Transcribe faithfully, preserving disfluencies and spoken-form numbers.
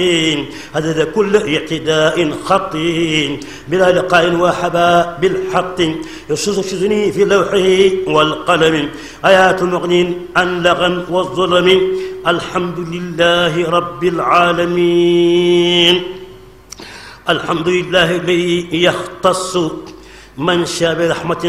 هذا كل اعتداء خطي بلا لقاء وحبا بالحق يشذني في لوحه والقلم آيات مغنين عن لغم والظلم الحمد لله رب العالمين. الحمد لله الذي يختص من شاء برحمة